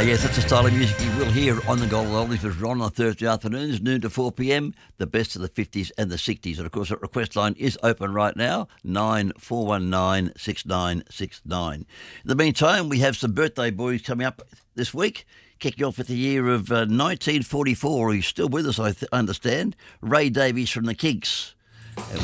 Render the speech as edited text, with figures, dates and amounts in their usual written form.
Yes, that's the style of music you will hear on the Gold Oldies with Ron on Thursday afternoons, noon to 4 p.m, the best of the 50s and the 60s. And, of course, that request line is open right now, 9419 6969. In the meantime, we have some birthday boys coming up this week, kicking off with the year of 1944. He's still with us, I understand. Ray Davies from the Kinks.